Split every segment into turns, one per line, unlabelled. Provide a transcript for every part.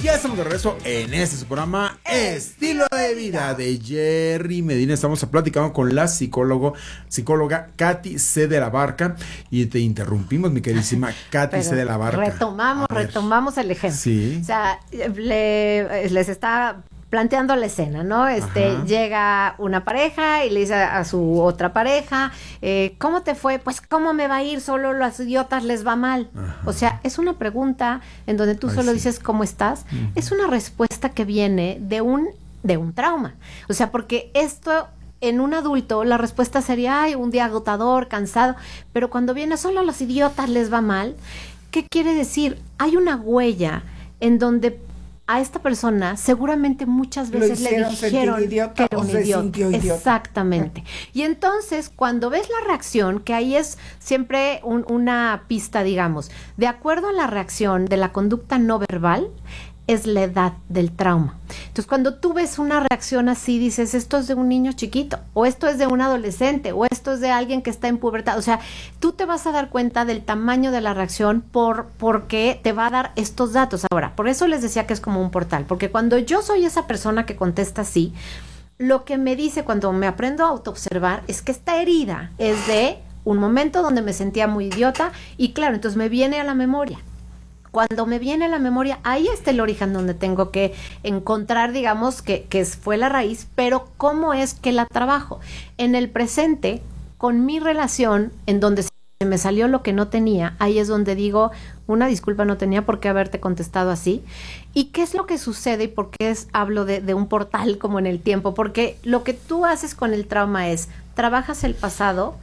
Ya estamos de regreso en este su programa Estilo de Vida de Jerry Medina. Estamos platicando con la psicóloga Katy C. de la Barca. Y te interrumpimos, mi queridísima Katy C. de la Barca.
Retomamos el ejemplo.
Sí.
O sea, les está planteando la escena, ¿no? Llega una pareja y le dice a su otra pareja, ¿cómo te fue? Pues, ¿cómo me va a ir? Solo los idiotas les va mal. Ajá. O sea, es una pregunta en donde tú solo dices, ¿cómo estás? Es una respuesta que viene de un trauma. O sea, porque esto... En un adulto la respuesta sería, ay, un día agotador, cansado, pero cuando viene solo a los idiotas les va mal, ¿qué quiere decir? Hay una huella en donde a esta persona seguramente muchas veces le dijeron
idiota,
que era un idiota. Exactamente. Y entonces, cuando ves la reacción, que ahí es siempre una pista, digamos, de acuerdo a la reacción de la conducta no verbal, es la edad del trauma. Entonces, cuando tú ves una reacción así, dices, esto es de un niño chiquito, o esto es de un adolescente, o esto es de alguien que está en pubertad. O sea, tú te vas a dar cuenta del tamaño de la reacción porque te va a dar estos datos. Ahora, por eso les decía que es como un portal, porque cuando yo soy esa persona que contesta así, lo que me dice cuando me aprendo a autoobservar es que esta herida es de un momento donde me sentía muy idiota, y claro, entonces me viene a la memoria. Cuando me viene a la memoria, ahí está el origen donde tengo que encontrar, digamos, que fue la raíz, pero ¿cómo es que la trabajo? En el presente, con mi relación, en donde se me salió lo que no tenía, ahí es donde digo, una disculpa, no tenía por qué haberte contestado así. ¿Y qué es lo que sucede y por qué hablo de un portal como en el tiempo? Porque lo que tú haces con el trauma es, trabajas el pasado,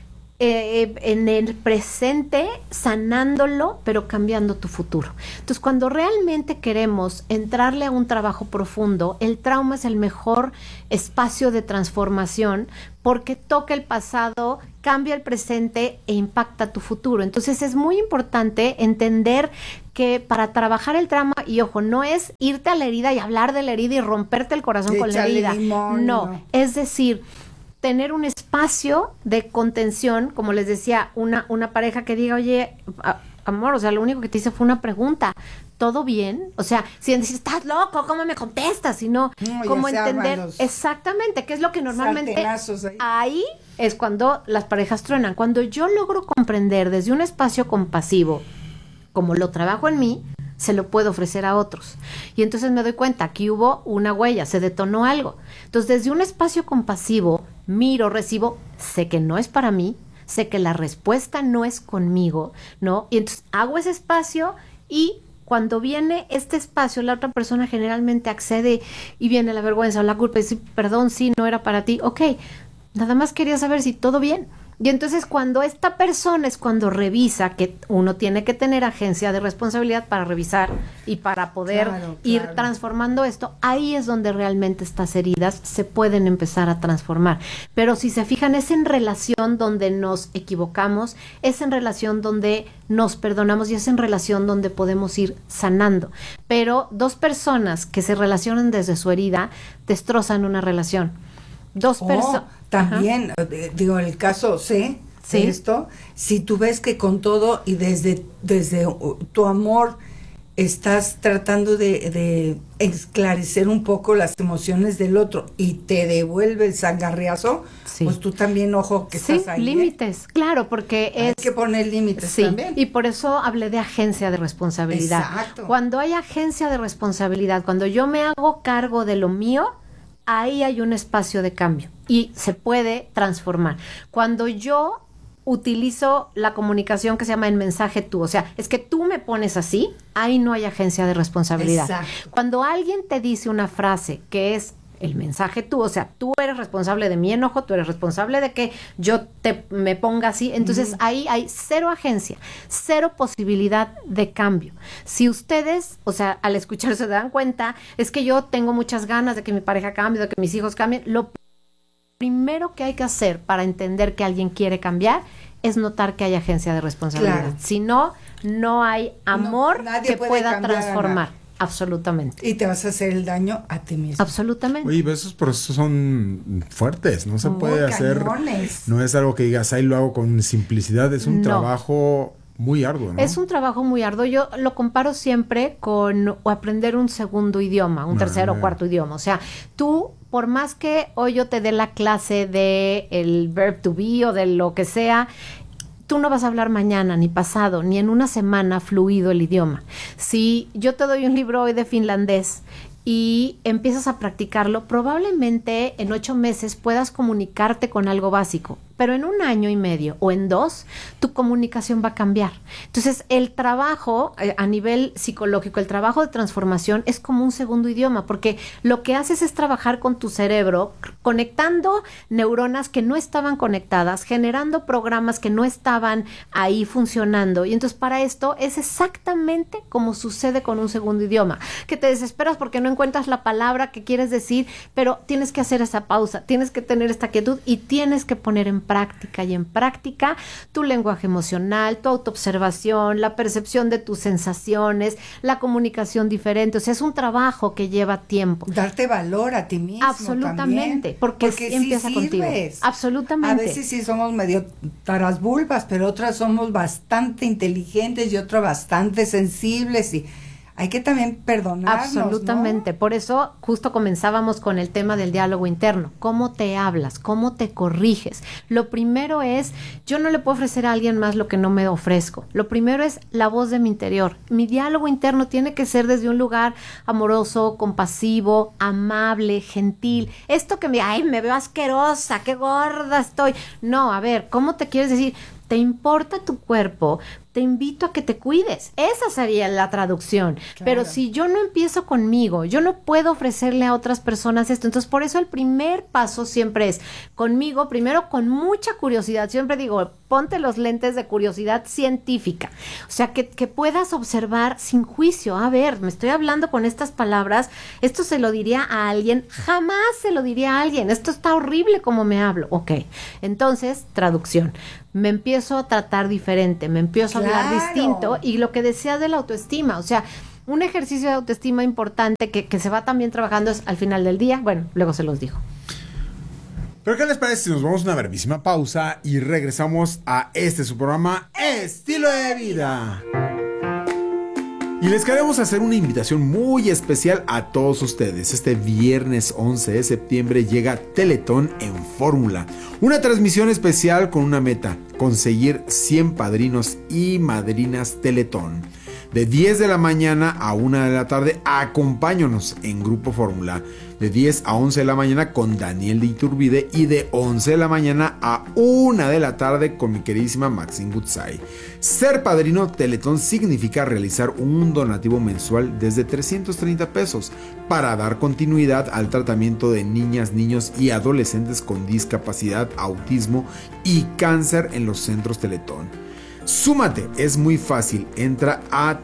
en el presente, sanándolo, pero cambiando tu futuro. Entonces, cuando realmente queremos entrarle a un trabajo profundo, el trauma es el mejor espacio de transformación porque toca el pasado, cambia el presente e impacta tu futuro. Entonces, es muy importante entender que para trabajar el trauma, y ojo, no es irte a la herida y hablar de la herida y romperte el corazón con la herida. No, es decir, tener un espacio de contención, como les decía, una pareja que diga, oye, amor, o sea, lo único que te hice fue una pregunta, ¿todo bien? O sea, si dices, estás loco, ¿cómo me contestas? Si no, ¿cómo entender? Exactamente, ¿qué es lo que normalmente ahí es cuando las parejas truenan? Cuando yo logro comprender desde un espacio compasivo, como lo trabajo en mí, se lo puedo ofrecer a otros. Y entonces me doy cuenta, aquí hubo una huella, se detonó algo. Entonces, desde un espacio compasivo, miro, recibo, sé que no es para mí, sé que la respuesta no es conmigo, ¿no? Y entonces hago ese espacio, y cuando viene este espacio, la otra persona generalmente accede y viene la vergüenza o la culpa y dice, perdón, sí, no era para ti. Ok, nada más quería saber si todo bien. Y entonces cuando esta persona es cuando revisa, que uno tiene que tener agencia de responsabilidad para revisar y para poder ir transformando esto, ahí es donde realmente estas heridas se pueden empezar a transformar. Pero si se fijan, es en relación donde nos equivocamos, es en relación donde nos perdonamos y es en relación donde podemos ir sanando. Pero dos personas que se relacionan desde su herida destrozan una relación. Dos personas.
También, digo, el caso C, ¿sí? Esto, si tú ves que con todo y desde tu amor estás tratando de esclarecer un poco las emociones del otro y te devuelve el sangarriazo, pues tú también, ojo, que estás ahí.
Límites, claro, porque hay
que poner límites también.
Y por eso hablé de agencia de responsabilidad.
Exacto.
Cuando hay agencia de responsabilidad, cuando yo me hago cargo de lo mío, ahí hay un espacio de cambio y se puede transformar. Cuando yo utilizo la comunicación que se llama el mensaje tú, o sea, es que tú me pones así, ahí no hay agencia de responsabilidad.
Exacto.
Cuando alguien te dice una frase que es el mensaje tú, o sea, tú eres responsable de mi enojo, tú eres responsable de que yo me ponga así, entonces ahí hay cero agencia, cero posibilidad de cambio. Si ustedes, o sea, al escuchar se dan cuenta, es que yo tengo muchas ganas de que mi pareja cambie, de que mis hijos cambien, lo primero que hay que hacer para entender que alguien quiere cambiar es notar que hay agencia de responsabilidad. Claro. Si no, no hay amor que pueda transformar. Absolutamente.
Y te vas a hacer el daño a ti mismo.
Absolutamente.
Oye, esos procesos son fuertes, no se puede hacer.
Cañones.
No es algo que digas, ahí lo hago con simplicidad, es un trabajo muy arduo, ¿no?
Es un trabajo muy arduo. Yo lo comparo siempre con aprender un segundo idioma, un tercero o cuarto idioma. O sea, tú, por más que hoy yo te dé la clase de el verb to be o de lo que sea, tú no vas a hablar mañana, ni pasado, ni en una semana fluido el idioma. Si yo te doy un libro hoy de finlandés y empiezas a practicarlo, probablemente en 8 meses puedas comunicarte con algo básico, pero en 1 año y medio o en 2, tu comunicación va a cambiar. Entonces, el trabajo a nivel psicológico, el trabajo de transformación es como un segundo idioma, porque lo que haces es trabajar con tu cerebro, conectando neuronas que no estaban conectadas, generando programas que no estaban ahí funcionando. Y entonces, para esto es exactamente como sucede con un segundo idioma, que te desesperas porque no encuentras la palabra que quieres decir, pero tienes que hacer esa pausa, tienes que tener esta quietud y tienes que poner en práctica y en práctica tu lenguaje emocional, tu autoobservación, la percepción de tus sensaciones, la comunicación diferente. O sea, es un trabajo que lleva tiempo.
Darte valor a ti mismo.
Absolutamente,
también,
porque
sí
empieza contigo. Absolutamente.
A veces sí somos medio tarasbulbas, pero otras somos bastante inteligentes y otras bastante sensibles y hay que también perdonarnos,
absolutamente, ¿no? Por eso justo comenzábamos con el tema del diálogo interno. ¿Cómo te hablas? ¿Cómo te corriges? Lo primero es, yo no le puedo ofrecer a alguien más lo que no me ofrezco. Lo primero es la voz de mi interior. Mi diálogo interno tiene que ser desde un lugar amoroso, compasivo, amable, gentil. Esto que me veo asquerosa, qué gorda estoy. No, a ver, ¿cómo te quieres decir? ¿Te importa tu cuerpo? Te invito a que te cuides. Esa sería la traducción. Claro. Pero si yo no empiezo conmigo, yo no puedo ofrecerle a otras personas esto. Entonces, por eso el primer paso siempre es conmigo, primero con mucha curiosidad. Siempre digo, ponte los lentes de curiosidad científica. O sea, que puedas observar sin juicio. A ver, me estoy hablando con estas palabras. Esto se lo diría a alguien. Jamás se lo diría a alguien. Esto está horrible como me hablo. Ok. Entonces, traducción. Me empiezo a tratar diferente, me empiezo a hablar distinto, y lo que decías de la autoestima, o sea, un ejercicio de autoestima importante que se va también trabajando es al final del día, bueno, luego se los digo.
Pero ¿qué les parece si nos vamos a una brevísima pausa y regresamos a su programa Estilo de Vida? Y les queremos hacer una invitación muy especial a todos ustedes. Este viernes 11 de septiembre llega Teletón en Fórmula. Una transmisión especial con una meta: conseguir 100 padrinos y madrinas Teletón. De 10 de la mañana a 1 de la tarde, acompáñanos en Grupo Fórmula. De 10 a 11 de la mañana con Daniel de Iturbide y de 11 de la mañana a 1 de la tarde con mi queridísima Maxine Goodside. Ser padrino Teletón significa realizar un donativo mensual desde 330 pesos para dar continuidad al tratamiento de niñas, niños y adolescentes con discapacidad, autismo y cáncer en los centros Teletón. Súmate, es muy fácil. Entra a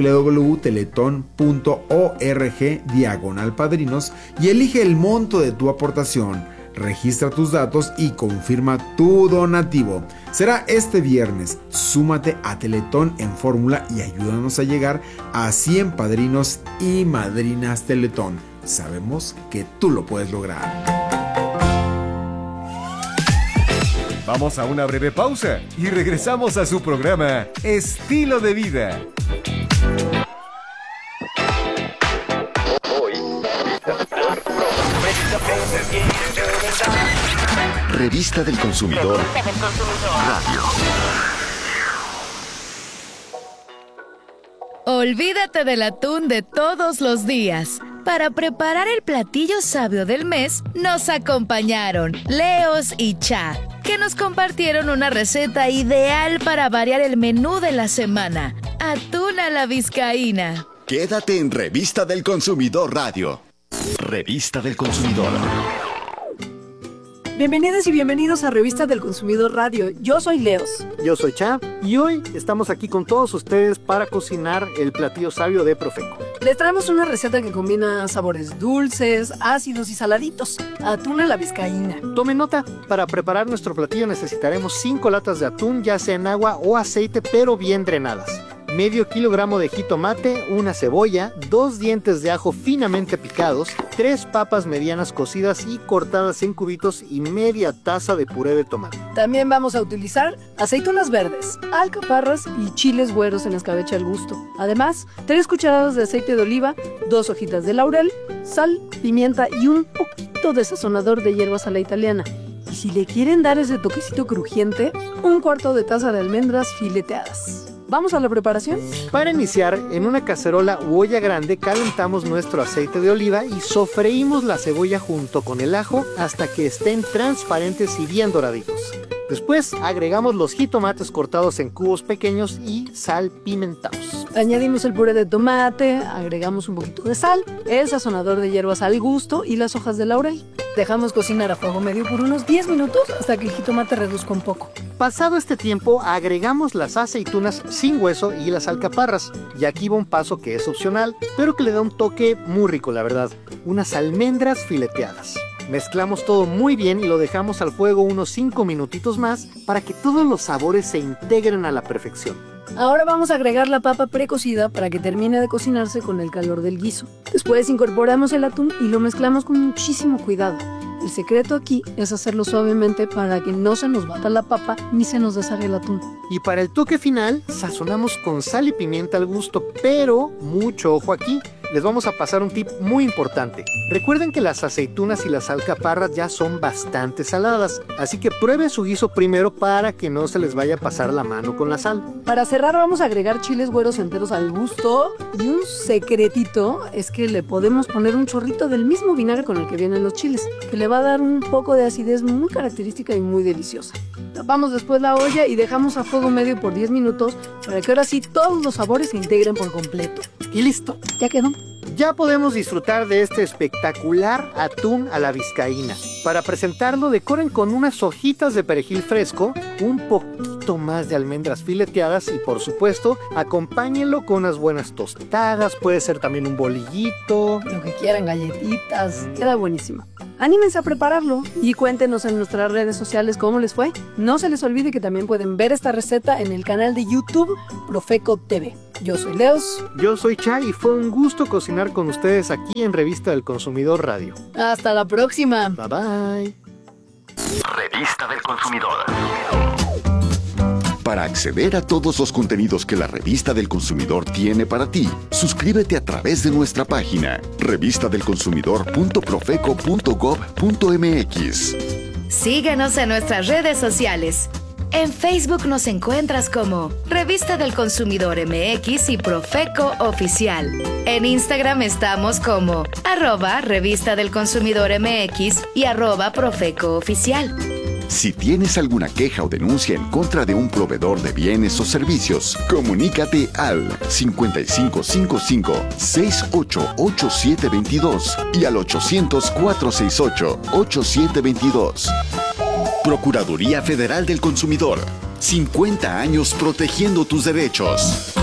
www.teleton.org/padrinos y elige el monto de tu aportación. Registra tus datos y confirma tu donativo. Será este viernes. Súmate a Teletón en Fórmula y ayúdanos a llegar a 100 padrinos y madrinas Teletón. Sabemos que tú lo puedes lograr.
Vamos a una breve pausa y regresamos a su programa Estilo de Vida.
Revista del Consumidor Radio.
Olvídate del atún de todos los días. Para preparar el platillo sabio del mes, nos acompañaron Leos y Cha, que nos compartieron una receta ideal para variar el menú de la semana: atún a la vizcaína.
Quédate en Revista del Consumidor Radio. Revista del Consumidor.
Bienvenidas y bienvenidos a Revista del Consumidor Radio. Yo soy Leos.
Yo soy Cha y hoy estamos aquí con todos ustedes para cocinar el platillo sabio de Profeco.
Les traemos una receta que combina sabores dulces, ácidos y saladitos. Atún a la vizcaína.
Tomen nota, para preparar nuestro platillo necesitaremos 5 latas de atún, ya sea en agua o aceite, pero bien drenadas. medio kilogramo de jitomate, una cebolla, 2 dientes de ajo finamente picados, 3 papas medianas cocidas y cortadas en cubitos y media taza de puré de tomate.
También vamos a utilizar aceitunas verdes, alcaparras y chiles güeros en escabeche al gusto. Además, 3 cucharadas de aceite de oliva, 2 hojitas de laurel, sal, pimienta y un poquito de sazonador de hierbas a la italiana. Y si le quieren dar ese toquecito crujiente, 1/4 de taza de almendras fileteadas. ¿Vamos a la preparación?
Para iniciar, en una cacerola u olla grande calentamos nuestro aceite de oliva y sofreímos la cebolla junto con el ajo hasta que estén transparentes y bien doraditos. Después agregamos los jitomates cortados en cubos pequeños y salpimentados.
Añadimos el puré de tomate, agregamos un poquito de sal, el sazonador de hierbas al gusto y las hojas de laurel. Dejamos cocinar a fuego medio por unos 10 minutos hasta que el jitomate reduzca un poco.
Pasado este tiempo, agregamos las aceitunas sin hueso y las alcaparras. Y aquí va un paso que es opcional, pero que le da un toque muy rico, la verdad. Unas almendras fileteadas. Mezclamos todo muy bien y lo dejamos al fuego unos 5 minutitos más para que todos los sabores se integren a la perfección.
Ahora vamos a agregar la papa precocida para que termine de cocinarse con el calor del guiso. Después incorporamos el atún y lo mezclamos con muchísimo cuidado. El secreto aquí es hacerlo suavemente para que no se nos bata la papa ni se nos deshaga el atún.
Y para el toque final, sazonamos con sal y pimienta al gusto, pero mucho ojo aquí. Les vamos a pasar un tip muy importante. Recuerden que las aceitunas y las alcaparras ya son bastante saladas, así que prueben su guiso primero para que no se les vaya a pasar la mano con la sal.
Para cerrar vamos a agregar chiles güeros enteros al gusto y un secretito es que le podemos poner un chorrito del mismo vinagre con el que vienen los chiles, que le va a dar un poco de acidez muy característica y muy deliciosa. Tapamos después la olla y dejamos a fuego medio por 10 minutos para que ahora sí todos los sabores se integren por completo.
Y listo,
ya quedó.
Ya podemos disfrutar de este espectacular atún a la vizcaína. Para presentarlo, decoren con unas hojitas de perejil fresco, un poquito más de almendras fileteadas y, por supuesto, acompáñenlo con unas buenas tostadas, puede ser también un bolillito.
Lo que quieran, galletitas, queda buenísimo. Anímense a prepararlo y cuéntenos en nuestras redes sociales cómo les fue. No se les olvide que también pueden ver esta receta en el canal de YouTube Profeco TV. Yo soy Leos.
Yo soy Chay y fue un gusto cocinar con ustedes aquí en Revista del Consumidor Radio.
Hasta la próxima.
Bye bye.
Revista del Consumidor. Para acceder a todos los contenidos que la Revista del Consumidor tiene para ti, suscríbete a través de nuestra página revistadelconsumidor.profeco.gov.mx.
Síguenos en nuestras redes sociales. En Facebook nos encuentras como Revista del Consumidor MX y Profeco Oficial. En Instagram estamos como @Revista del Consumidor MX y @Profeco Oficial.
Si tienes alguna queja o denuncia en contra de un proveedor de bienes o servicios, comunícate al 5555-688722 y al 800-468-8722. Procuraduría Federal del Consumidor. 50 años protegiendo tus derechos.